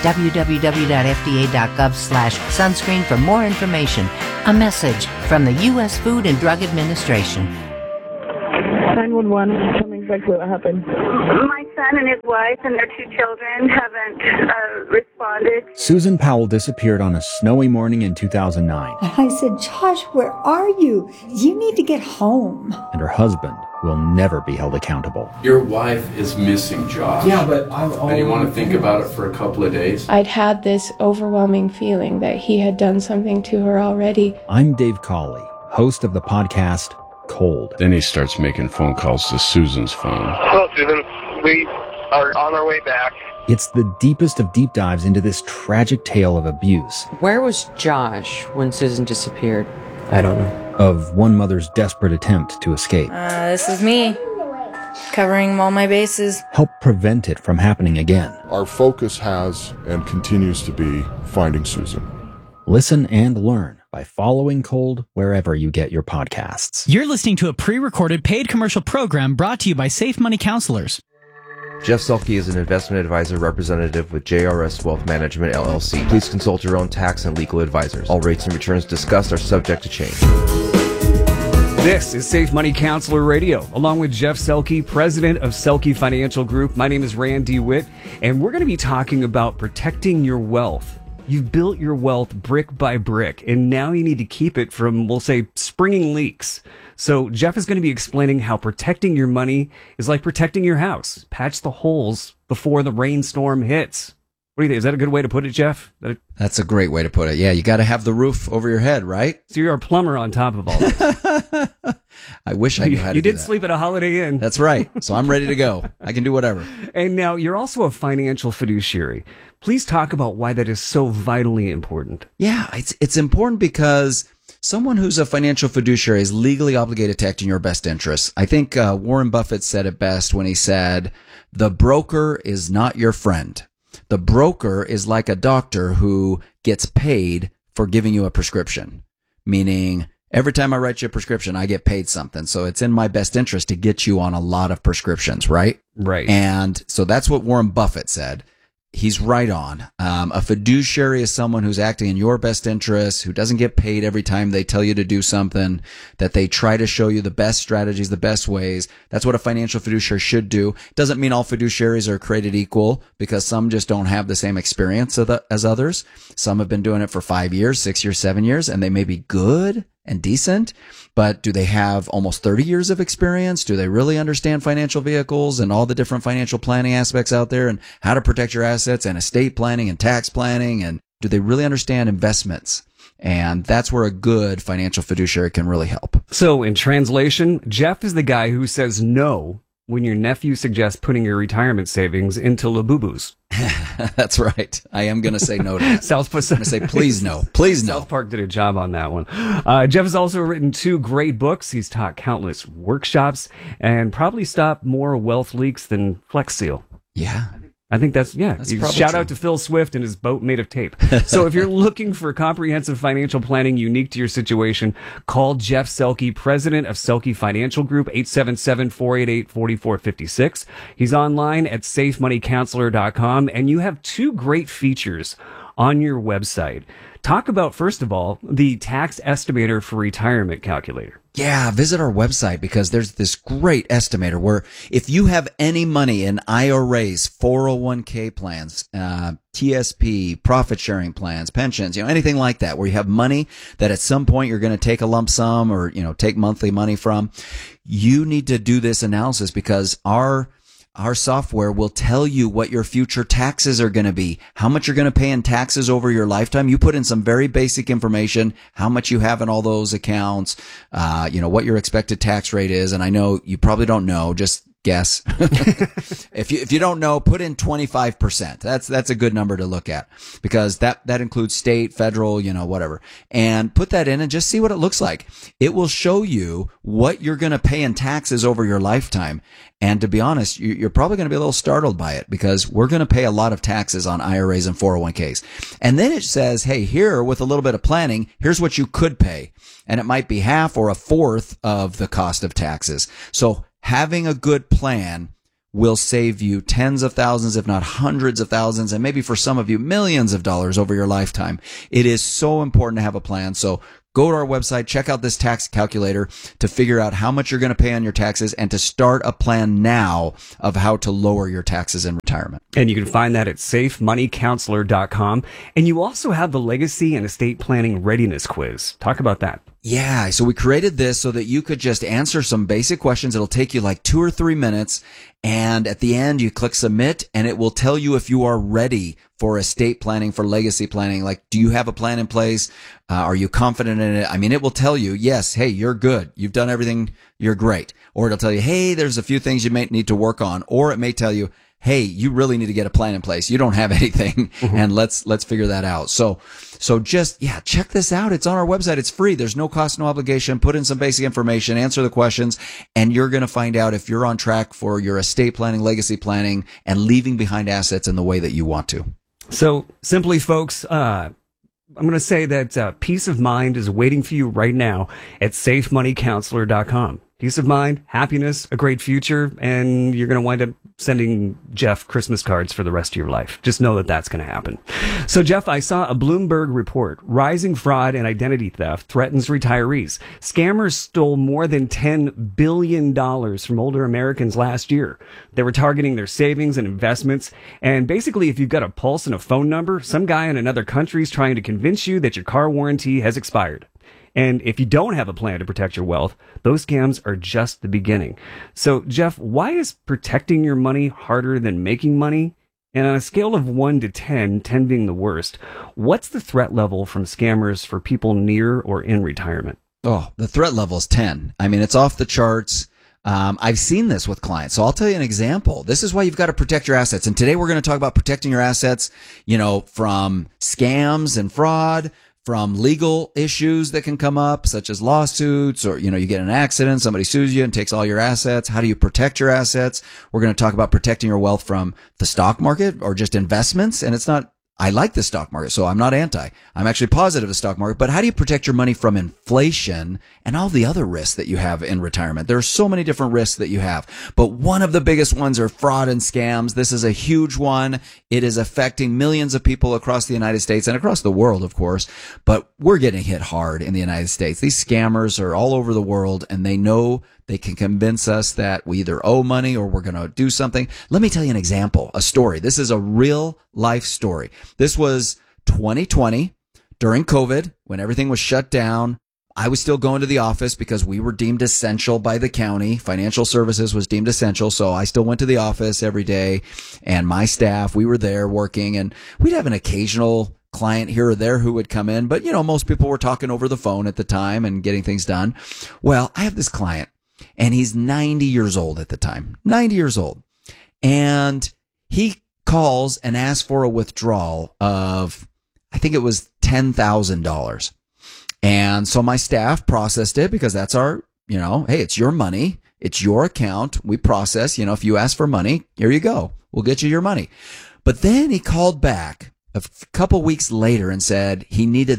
www.fda.gov/sunscreen for more information. A message from the U.S. Food and Drug Administration. 911, tell me exactly what happened. My son and his wife and their 2 children haven't responded. Susan Powell disappeared on a snowy morning in 2009. I said, Josh, where are you? You need to get home. And her husband will never be held accountable. Your wife is missing, Josh. Yeah, but and you want to think about it for a couple of days? I'd had this overwhelming feeling that he had done something to her already. I'm Dave Cawley, host of the podcast Cold. Then he starts making phone calls to Susan's phone. Hello, Susan. We are on our way back. It's the deepest of deep dives into this tragic tale of abuse. Where was Josh when Susan disappeared? I don't know. Of one mother's desperate attempt to escape. This is me, covering all my bases. Help prevent it from happening again. Our focus has and continues to be finding Susan. Listen and learn by following Cold wherever you get your podcasts. You're listening to a pre-recorded paid commercial program brought to you by Safe Money Counselors. Jeff Selke is an investment advisor representative with JRS Wealth Management, LLC. Please consult your own tax and legal advisors. All rates and returns discussed are subject to change. This is Safe Money Counselor Radio, along with Jeff Selke, president of Selke Financial Group. My name is Rand DeWitt, and we're going to be talking about protecting your wealth. You've built your wealth brick by brick, and now you need to keep it from, we'll say, springing leaks. So Jeff is going to be explaining how protecting your money is like protecting your house. Patch the holes before the rainstorm hits. What do you think? Is that a good way to put it, Jeff? That's a great way to put it. Yeah, you got to have the roof over your head, right? So you're a plumber on top of all this. I wish I knew how to do that. You did sleep at a Holiday Inn. That's right. So I'm ready to go. I can do whatever. And now you're also a financial fiduciary. Please talk about why that is so vitally important. Yeah, it's important because someone who's a financial fiduciary is legally obligated to act in your best interests. I think Warren Buffett said it best when he said, "The broker is not your friend. The broker is like a doctor who gets paid for giving you a prescription," meaning every time I write you a prescription, I get paid something. So it's in my best interest to get you on a lot of prescriptions, right? Right. And so that's what Warren Buffett said. He's right on. A fiduciary is someone who's acting in your best interest, who doesn't get paid every time they tell you to do something, that they try to show you the best strategies, the best ways. That's what a financial fiduciary should do. Doesn't mean all fiduciaries are created equal, because some just don't have the same experience as others. Some have been doing it for 5 years, 6 years, 7 years, and they may be good and decent, but do they have almost 30 years of experience? Do they really understand financial vehicles and all the different financial planning aspects out there, and how to protect your assets and estate planning and tax planning? And do they really understand investments? And that's where a good financial fiduciary can really help. So in translation, Jeff is the guy who says no when your nephew suggests putting your retirement savings into Labubus. That's right. I am going to say no to that. I'm going to say please no. Please no. South Park did a job on that one. Jeff has also written 2 great books. He's taught countless workshops and probably stopped more wealth leaks than Flex Seal. Yeah. I think that's shout true. out to Phil Swift and his boat made of tape. So if you're looking for comprehensive financial planning unique to your situation, call Jeff Selke, president of Selke Financial Group, 877-488-4456. He's online at safemoneycounselor.com, and you have 2 great features on your website. Talk about, first of all, the tax estimator for retirement calculator. Yeah, visit our website, because there's this great estimator where if you have any money in IRAs, 401k plans, TSP, profit sharing plans, pensions, anything like that, where you have money that at some point you're going to take a lump sum or, take monthly money from, you need to do this analysis, because our software will tell you what your future taxes are going to be, how much you're going to pay in taxes over your lifetime. You put in some very basic information, how much you have in all those accounts, what your expected tax rate is. And I know you probably don't know, just guess. If you don't know, put in 25%. That's a good number to look at, because that includes state, federal, whatever. And put that in and just see what it looks like. It will show you what you're going to pay in taxes over your lifetime. And to be honest, you're probably going to be a little startled by it, because we're going to pay a lot of taxes on IRAs and 401ks. And then it says, hey, here, with a little bit of planning, here's what you could pay. And it might be half or a fourth of the cost of taxes. So having a good plan will save you tens of thousands, if not hundreds of thousands, and maybe for some of you, millions of dollars over your lifetime. It is so important to have a plan. So go to our website, check out this tax calculator to figure out how much you're going to pay on your taxes and to start a plan now of how to lower your taxes in retirement. And you can find that at safemoneycounselor.com. And you also have the Legacy and Estate Planning Readiness Quiz. Talk about that. Yeah, so we created this so that you could just answer some basic questions. It'll take you like 2 or 3 minutes. And at the end, you click submit, and it will tell you if you are ready for estate planning, for legacy planning. Like, do you have a plan in place? Are you confident in it? I mean, it will tell you, yes, hey, you're good. You've done everything. You're great. Or it'll tell you, hey, there's a few things you may need to work on. Or it may tell you, hey, you really need to get a plan in place. You don't have anything, and let's figure that out. So just, check this out. It's on our website. It's free. There's no cost, no obligation. Put in some basic information, answer the questions, and you're going to find out if you're on track for your estate planning, legacy planning, and leaving behind assets in the way that you want to. So simply, folks, I'm going to say that peace of mind is waiting for you right now at safemoneycounselor.com. Peace of mind, happiness, a great future, and you're going to wind up sending Jeff Christmas cards for the rest of your life. Just know that that's going to happen. So, Jeff, I saw a Bloomberg report. Rising fraud and identity theft threatens retirees. Scammers stole more than $10 billion from older Americans last year. They were targeting their savings and investments. And basically, if you've got a pulse and a phone number, some guy in another country is trying to convince you that your car warranty has expired. And if you don't have a plan to protect your wealth, those scams are just the beginning. So, Jeff, why is protecting your money harder than making money? And on a scale of 1 to 10, 10 being the worst, what's the threat level from scammers for people near or in retirement? Oh, the threat level is 10. I mean, it's off the charts. I've seen this with clients. So I'll tell you an example. This is why you've got to protect your assets. And today we're going to talk about protecting your assets, from scams and fraud, from legal issues that can come up, such as lawsuits, or, you get in an accident, somebody sues you and takes all your assets. How do you protect your assets? We're going to talk about protecting your wealth from the stock market or just investments. And it's not, I like the stock market, so I'm not anti. I'm actually positive of the stock market. But how do you protect your money from inflation and all the other risks that you have in retirement? There are so many different risks that you have. But one of the biggest ones are fraud and scams. This is a huge one. It is affecting millions of people across the United States and across the world, of course. But we're getting hit hard in the United States. These scammers are all over the world, and they know they can convince us that we either owe money or we're going to do something. Let me tell you an example, a story. This is a real life story. This was 2020 during COVID when everything was shut down. I was still going to the office because we were deemed essential by the county. Financial services was deemed essential. So I still went to the office every day, and my staff, we were there working, and we'd have an occasional client here or there who would come in. But, most people were talking over the phone at the time and getting things done. Well, I have this client, and he's 90 years old at the time, 90 years old. And he calls and asks for a withdrawal of, I think it was $10,000. And so my staff processed it because that's our, hey, it's your money. It's your account. We process, if you ask for money, here you go. We'll get you your money. But then he called back a couple weeks later and said he needed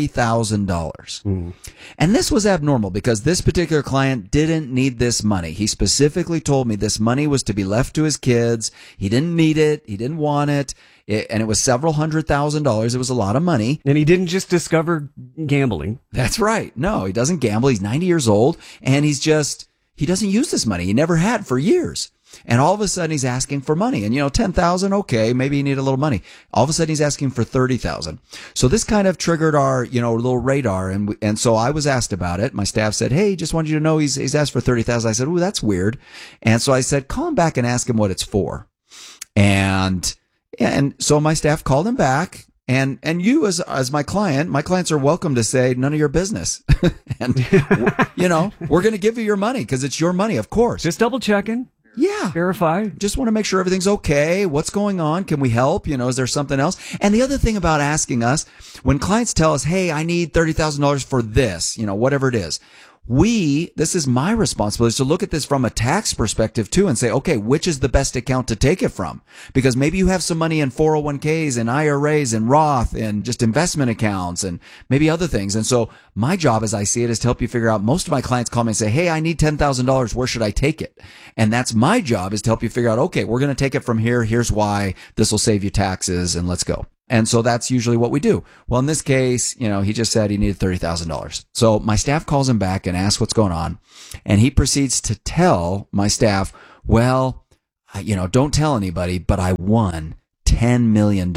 $30,000. And this was abnormal because this particular client didn't need this money. He specifically told me this money was to be left to his kids. He didn't need it. He didn't want it. And it was several $100,000. It was a lot of money. And he didn't just discover gambling. That's right. No, he doesn't gamble. He's 90 years old, and he doesn't use this money. He never had for years. And all of a sudden he's asking for money. And, $10,000, okay, maybe you need a little money. All of a sudden he's asking for $30,000. So this kind of triggered our, little radar. And so I was asked about it. My staff said, hey, just wanted you to know he's asked for $30,000. I said, ooh, that's weird. And so I said, call him back and ask him what it's for. And so my staff called him back. And you as my clients are welcome to say none of your business. And, we're going to give you your money because it's your money, of course. Just double checking. Yeah. Verify. Just want to make sure everything's okay. What's going on? Can we help? Is there something else? And the other thing about asking us, when clients tell us, hey, I need $30,000 for this, whatever it is, this is my responsibility to look at this from a tax perspective too and say, okay, which is the best account to take it from? Because maybe you have some money in 401ks and IRAs and Roth and just investment accounts and maybe other things. And so my job, as I see it, is to help you figure out. Most of my clients call me and say, hey, I need $10,000. Where should I take it? And that's my job, is to help you figure out, okay, we're going to take it from here. Here's why. This will save you taxes, and let's go. And so that's usually what we do. Well, in this case, he just said he needed $30,000. So my staff calls him back and asks what's going on. And he proceeds to tell my staff, well, don't tell anybody, but I won $10 million.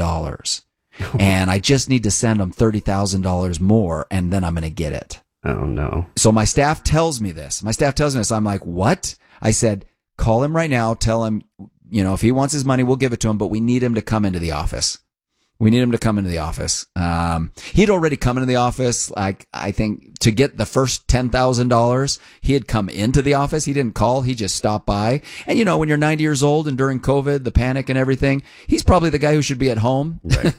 And I just need to send him $30,000 more, and then I'm going to get it. Oh, no. So my staff tells me this. I'm like, what? I said, call him right now. Tell him, if he wants his money, we'll give it to him, but we need him to come into the office. He'd already come into the office, I think, to get the first $10,000. He had come into the office. He didn't call. He just stopped by. And when you're 90 years old and during COVID, the panic and everything, he's probably the guy who should be at home. Right.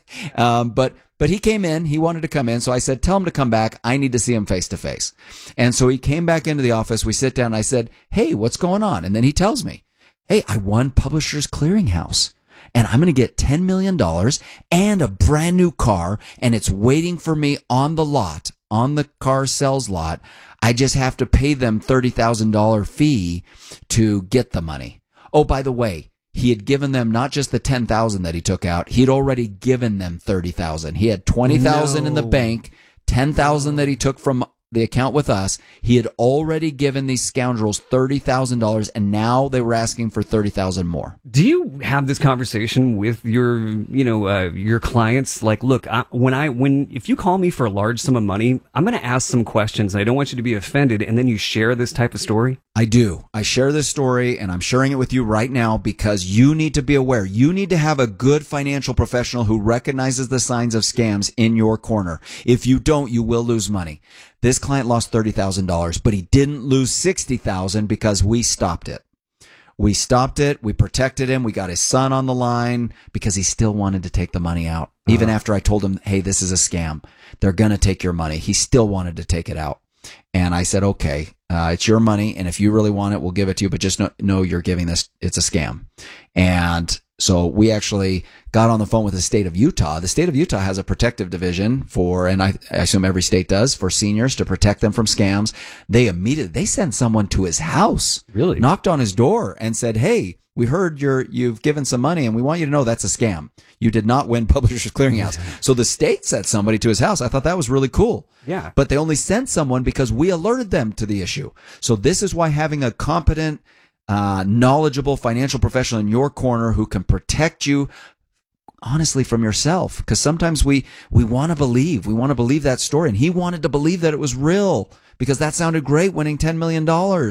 But he came in. He wanted to come in. So I said, tell him to come back. I need to see him face to face. And so he came back into the office. We sit down and I said, hey, what's going on? And then he tells me, hey, I won Publishers Clearinghouse. And I'm going to get $10 million and a brand new car, and it's waiting for me on the lot, on the car sales lot. I just have to pay them $30,000 fee to get the money. Oh, by the way, he had given them not just the $10,000 that he took out. He'd already given them $30,000. He had $20,000 in the bank, $10,000 that he took from the account with us. He had already given these scoundrels $30,000, and now they were asking for $30,000 more. Do you have this conversation with your clients? Like, look, if you call me for a large sum of money, I'm going to ask some questions. I don't want you to be offended. And then you share this type of story. I do. I share this story, and I'm sharing it with you right now because you need to be aware. You need to have a good financial professional who recognizes the signs of scams in your corner. If you don't, you will lose money. This client lost $30,000, but he didn't lose $60,000 because we stopped it. We stopped it. We protected him. We got his son on the line because he still wanted to take the money out. Even after I told him, hey, this is a scam. They're going to take your money. He still wanted to take it out. And I said, okay, it's your money. And if you really want it, we'll give it to you. But just know you're giving this. It's a scam. And so we actually got on the phone with the state of Utah. The state of Utah has a protective division and I assume every state does, for seniors to protect them from scams. They sent someone to his house, really knocked on his door and said, hey, we heard you've given some money and we want you to know that's a scam. You did not win Publishers Clearinghouse. So the state sent somebody to his house. I thought that was really cool. Yeah. But they only sent someone because we alerted them to the issue. So this is why having a competent, knowledgeable financial professional in your corner who can protect you honestly from yourself. Because sometimes we want to believe that story. And he wanted to believe that it was real because that sounded great, winning $10 million.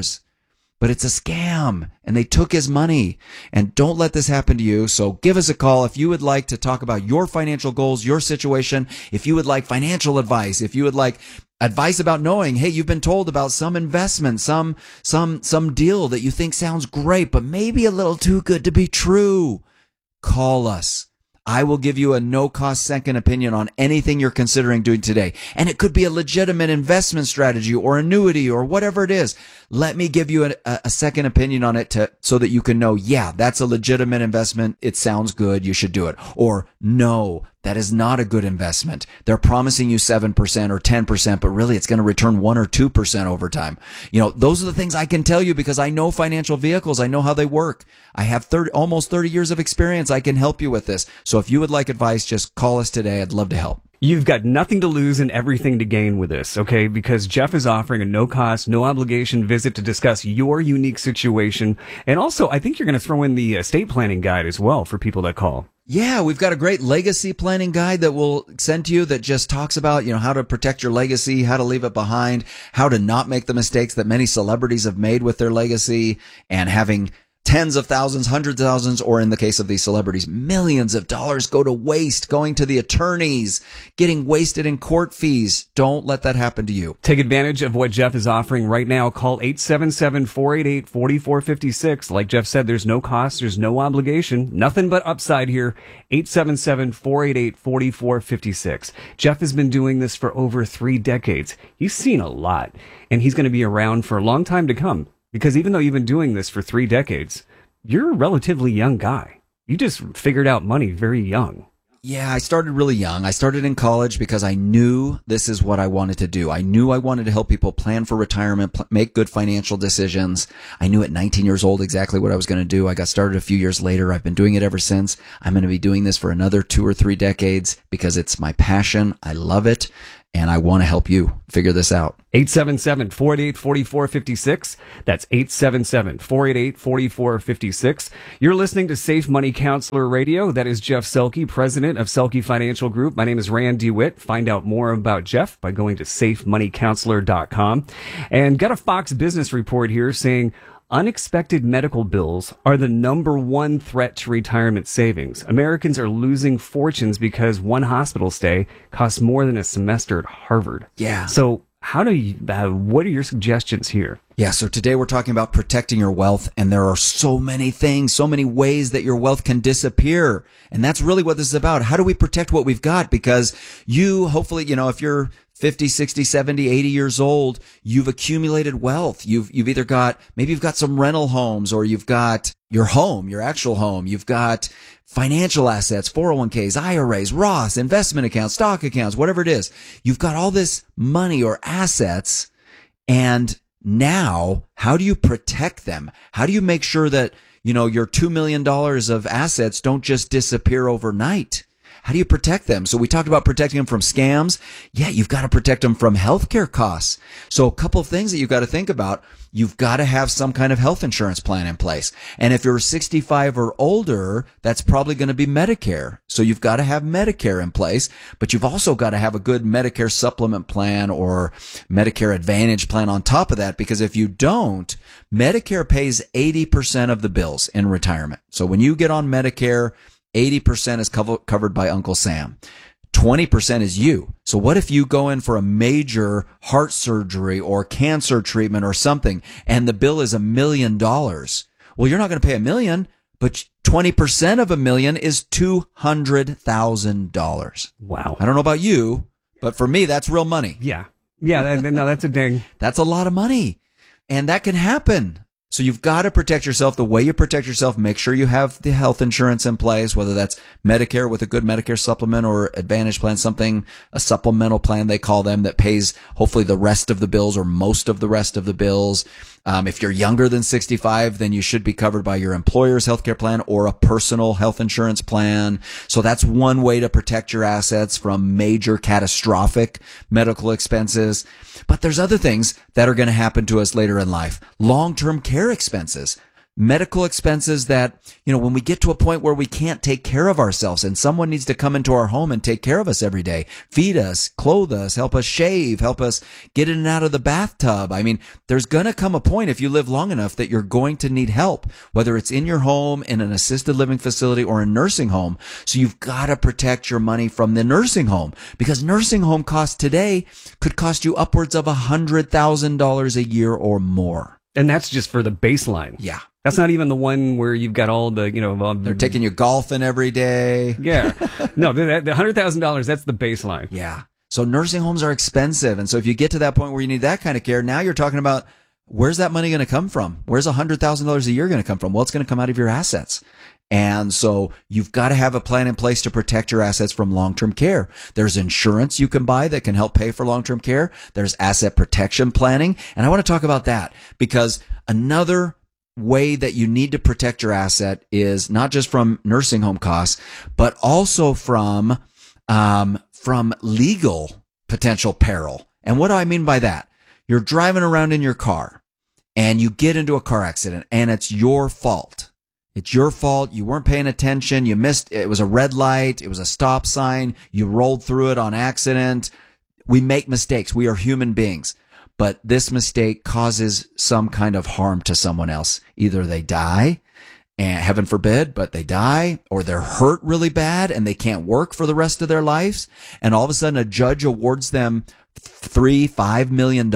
But it's a scam and they took his money. And don't let this happen to you. So give us a call if you would like to talk about your financial goals, your situation, if you would like financial advice, if you would like advice about knowing, hey, you've been told about some investment, some deal that you think sounds great, but maybe a little too good to be true. Call us. I will give you a no-cost second opinion on anything you're considering doing today. And it could be a legitimate investment strategy or annuity or whatever it is. Let me give you a second opinion on it so that you can know, yeah, that's a legitimate investment. It sounds good. You should do it. Or no, that is not a good investment. They're promising you 7% or 10%, but really it's going to return 1 or 2% over time. Those are the things I can tell you because I know financial vehicles. I know how they work. I have almost 30 years of experience. I can help you with this. So if you would like advice, just call us today. I'd love to help. You've got nothing to lose and everything to gain with this, okay? Because Jeff is offering a no-cost, no-obligation visit to discuss your unique situation. And also, I think you're going to throw in the estate planning guide as well for people that call. Yeah, we've got a great legacy planning guide that we'll send to you that just talks about, how to protect your legacy, how to leave it behind, how to not make the mistakes that many celebrities have made with their legacy, and having tens of thousands, hundreds of thousands, or in the case of these celebrities, millions of dollars go to waste, going to the attorneys, getting wasted in court fees. Don't let that happen to you. Take advantage of what Jeff is offering right now. Call 877-488-4456. Like Jeff said, there's no cost, there's no obligation, nothing but upside here. 877-488-4456. Jeff has been doing this for over 3 decades. He's seen a lot, and he's going to be around for a long time to come. Because even though you've been doing this for 3 decades, you're a relatively young guy. You just figured out money very young. Yeah, I started really young. I started in college because I knew this is what I wanted to do. I knew I wanted to help people plan for retirement, make good financial decisions. I knew at 19 years old exactly what I was going to do. I got started a few years later. I've been doing it ever since. I'm going to be doing this for another 2 or 3 decades because it's my passion. I love it. And I want to help you figure this out. 877-488-4456. That's 877-488-4456. You're listening to Safe Money Counselor Radio. That is Jeff Selke, president of Selke Financial Group. My name is Rand DeWitt. Find out more about Jeff by going to safemoneycounselor.com. And got a Fox Business report here saying unexpected medical bills are the number one threat to retirement savings. Americans are losing fortunes because one hospital stay costs more than a semester at Harvard. Yeah. So what are your suggestions here? Yeah, so today we're talking about protecting your wealth, and there are so many things, so many ways that your wealth can disappear. And that's really what this is about. How do we protect what we've got? Because you, hopefully, if you're 50, 60, 70, 80 years old, you've accumulated wealth. You've either got, maybe you've got some rental homes, or you've got your home, your actual home. You've got financial assets, 401ks, IRAs, Roths, investment accounts, stock accounts, whatever it is. You've got all this money or assets, and now, how do you protect them? How do you make sure that, your $2 million of assets don't just disappear overnight? How do you protect them? So we talked about protecting them from scams. Yeah, you've got to protect them from healthcare costs. So a couple of things that you've got to think about. You've got to have some kind of health insurance plan in place. And if you're 65 or older, that's probably going to be Medicare. So you've got to have Medicare in place, but you've also got to have a good Medicare supplement plan or Medicare Advantage plan on top of that, because if you don't, Medicare pays 80% of the bills in retirement. So when you get on Medicare, 80% is covered by Uncle Sam. 20% is you. So what if you go in for a major heart surgery or cancer treatment or something, and the bill is $1 million? Well, you're not going to pay $1 million, but 20% of $1 million is $200,000. Wow. I don't know about you, but for me, that's real money. Yeah. Yeah. No, that's a ding. That's a lot of money. And that can happen. So you've got to protect yourself. The way you protect yourself, make sure you have the health insurance in place, whether that's Medicare with a good Medicare supplement or Advantage plan, a supplemental plan they call them, that pays hopefully the rest of the bills or most of the rest of the bills. If you're younger than 65, then you should be covered by your employer's healthcare plan or a personal health insurance plan. So that's one way to protect your assets from major catastrophic medical expenses. But there's other things that are going to happen to us later in life. Long-term care expenses. Medical expenses that, when we get to a point where we can't take care of ourselves and someone needs to come into our home and take care of us every day, feed us, clothe us, help us shave, help us get in and out of the bathtub. I mean, there's going to come a point, if you live long enough, that you're going to need help, whether it's in your home, in an assisted living facility, or a nursing home. So you've got to protect your money from the nursing home, because nursing home costs today could cost you upwards of $100,000 a year or more. And that's just for the baseline. Yeah. That's not even the one where you've got all the, they're taking you golfing every day. Yeah. No, the $100,000, that's the baseline. Yeah. So nursing homes are expensive. And so if you get to that point where you need that kind of care, now you're talking about, where's that money going to come from? Where's $100,000 a year going to come from? Well, it's going to come out of your assets. And so you've got to have a plan in place to protect your assets from long-term care. There's insurance you can buy that can help pay for long-term care. There's asset protection planning. And I want to talk about that, because another way that you need to protect your asset is not just from nursing home costs, but also from legal potential peril. And what do I mean by that? You're driving around in your car and you get into a car accident, and it's your fault. It's your fault. You weren't paying attention. You missed. It was a red light. It was a stop sign. You rolled through it on accident. We make mistakes. We are human beings. But this mistake causes some kind of harm to someone else. Either they die, and heaven forbid, but they die or they're hurt really bad and they can't work for the rest of their lives. And all of a sudden a judge awards them $3-5 million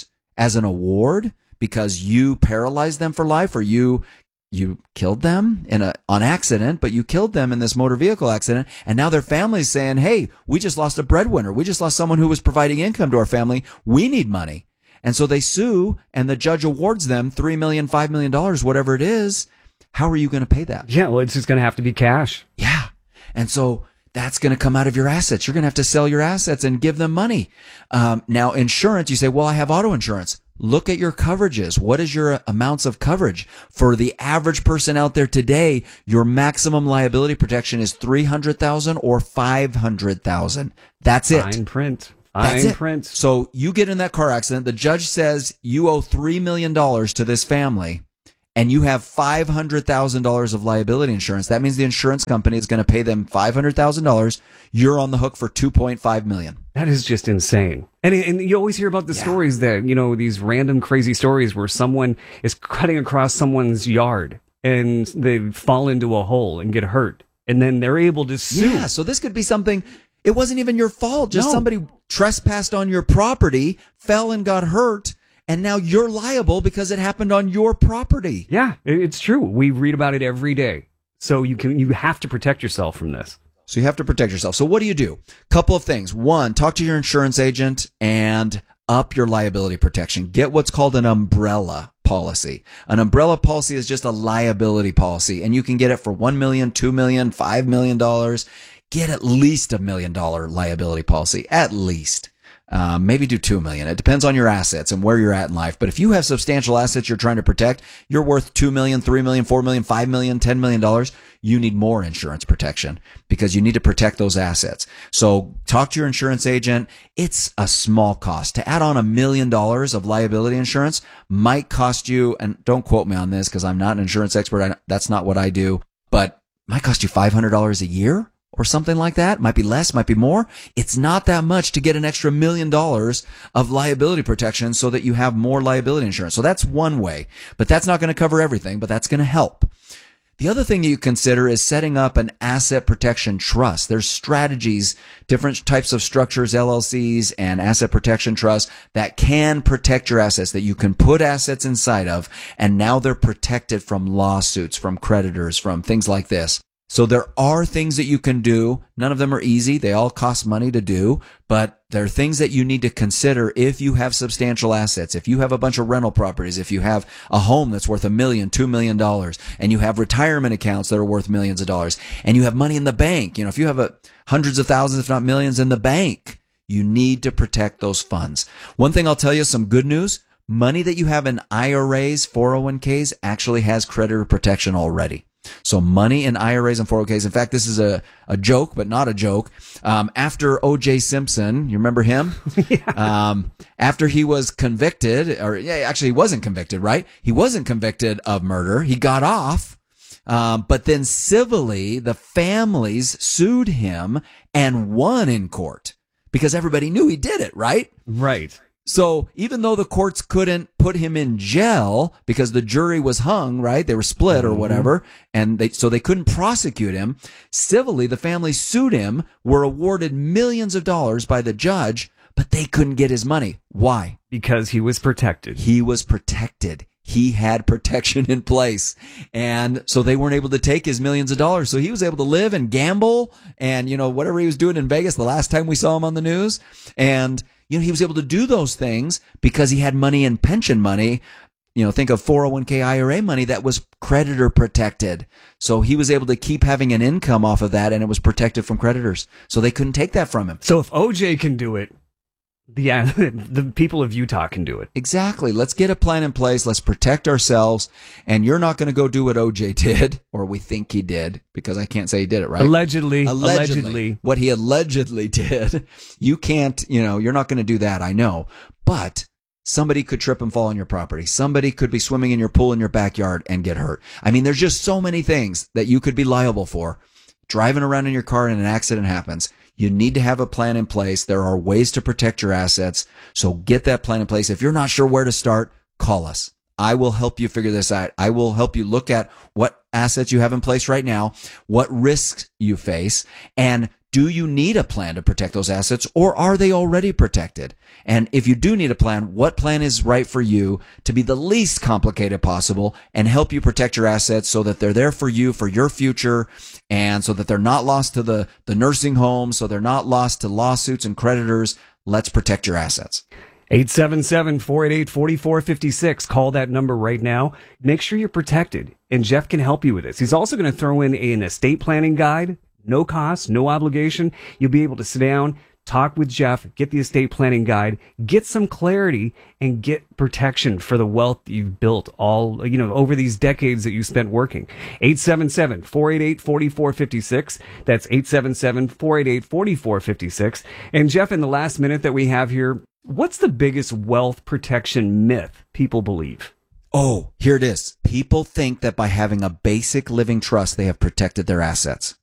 as an award because you paralyzed them for life, or you killed them on accident, but you killed them in this motor vehicle accident. And now their family's saying, hey, we just lost a breadwinner. We just lost someone who was providing income to our family. We need money. And so they sue, and the judge awards them $3 million, $5 million, whatever it is. How are you going to pay that? Yeah, well, it's just going to have to be cash. Yeah. And so that's going to come out of your assets. You're going to have to sell your assets and give them money. Now, insurance, you say, well, I have auto insurance. Look at your coverages. What is your amounts of coverage? For the average person out there today, your maximum liability protection is $300,000 or $500,000. That's it. Fine print. That's Fine it. print. So you get in that car accident. The judge says you owe $3 million to this family, and you have $500,000 of liability insurance. That means the insurance company is going to pay them $500,000. You're on the hook for $2.5 million. That is just insane. And you always hear about the stories that, these random crazy stories where someone is cutting across someone's yard and they fall into a hole and get hurt. And then they're able to sue. Yeah, so this could be something, it wasn't even your fault. Just somebody trespassed on your property, fell and got hurt. And now you're liable because it happened on your property. Yeah, it's true. We read about it every day. So you have to protect yourself from this. So you have to protect yourself. So what do? Couple of things. One, talk to your insurance agent and up your liability protection. Get what's called an umbrella policy. An umbrella policy is just a liability policy, and you can get it for $1 million, $2 million, $5 million. Get at least $1 million liability policy, at least. Maybe do $2 million. It depends on your assets and where you're at in life. But if you have substantial assets you're trying to protect, you're worth $2 million, $3 million, $4 million, $5 million, $10 million. You need more insurance protection because you need to protect those assets. So talk to your insurance agent. It's a small cost. To add on $1 million of liability insurance might cost you, and don't quote me on this because I'm not an insurance expert. That's not what I do, but might cost you $500 a year. Or something like that. Might be less, might be more. It's not that much to get an extra $1 million of liability protection so that you have more liability insurance. So that's one way, but that's not going to cover everything, but that's going to help. The other thing that you consider is setting up an asset protection trust. There's strategies, different types of structures, LLCs and asset protection trusts that can protect your assets, that you can put assets inside of, and now they're protected from lawsuits, from creditors, from things like this. So there are things that you can do. None of them are easy. They all cost money to do, but there are things that you need to consider if you have substantial assets, if you have a bunch of rental properties, if you have a home that's worth $1 million, $2 million, and you have retirement accounts that are worth millions of dollars, and you have money in the bank. If you have hundreds of thousands, if not millions in the bank, you need to protect those funds. One thing I'll tell you, some good news, money that you have in IRAs, 401ks actually has creditor protection already. So money in IRAs and 401ks. In fact, this is a joke, but not a joke. After O.J. Simpson, you remember him? Yeah. After he was convicted, actually he wasn't convicted, right? He wasn't convicted of murder. He got off. But then civilly, the families sued him and won in court because everybody knew he did it, right? Right. So even though the courts couldn't put him in jail because the jury was hung, right? They were split or whatever. And so they couldn't prosecute him. Civilly, the family sued him, were awarded millions of dollars by the judge, but they couldn't get his money. Why? Because he was protected. He was protected. He had protection in place. And so they weren't able to take his millions of dollars. So he was able to live and gamble and, whatever he was doing in Vegas the last time we saw him on the news. And he was able to do those things because he had money in pension money. Think of 401k IRA money that was creditor protected. So he was able to keep having an income off of that, and it was protected from creditors. So they couldn't take that from him. So if OJ can do it, the people of Utah can do it. Exactly. Let's get a plan in place. Let's protect ourselves. And you're not going to go do what OJ did, or we think he did, because I can't say he did it, right? Allegedly. What he allegedly did. You can't, you're not going to do that, I know. But somebody could trip and fall on your property. Somebody could be swimming in your pool in your backyard and get hurt. I mean, there's just so many things that you could be liable for. Driving around in your car and an accident happens. You need to have a plan in place. There are ways to protect your assets. So get that plan in place. If you're not sure where to start, call us. I will help you figure this out. I will help you look at what assets you have in place right now, what risks you face, and do you need a plan to protect those assets, or are they already protected? And if you do need a plan, what plan is right for you to be the least complicated possible and help you protect your assets so that they're there for you, for your future, and so that they're not lost to the nursing home, so they're not lost to lawsuits and creditors. Let's protect your assets. 877-488-4456. Call that number right now. Make sure you're protected, and Jeff can help you with this. He's also going to throw in an estate planning guide. No cost, no obligation. You'll be able to sit down, talk with Jeff, get the estate planning guide, get some clarity, and get protection for the wealth you've built all, over these decades that you spent working. 877-488-4456. That's 877-488-4456. And Jeff, in the last minute that we have here, what's the biggest wealth protection myth people believe? Oh, here it is. People think that by having a basic living trust, they have protected their assets.